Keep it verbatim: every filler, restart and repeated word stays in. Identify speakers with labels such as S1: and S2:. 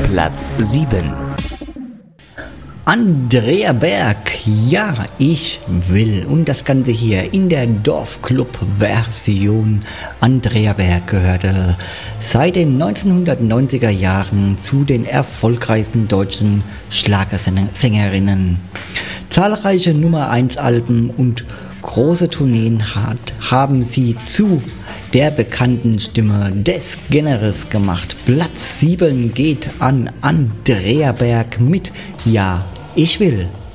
S1: Platz sieben.
S2: Andrea Berg, ja, ich will. Und das Ganze hier in der Dorfclub-Version. Andrea Berg gehörte seit den neunzehnhundertneunziger Jahren zu den erfolgreichsten deutschen Schlagersängerinnen. Zahlreiche Nummer eins Alben und große Tourneen hat, haben sie zu der bekannten Stimme des Genres gemacht. Platz sieben geht an Andrea Berg mit Ja, ich will.